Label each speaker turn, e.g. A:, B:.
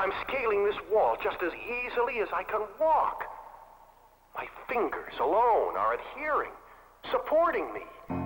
A: I'm scaling this wall just as easily as I can walk. My fingers alone are adhering, supporting me.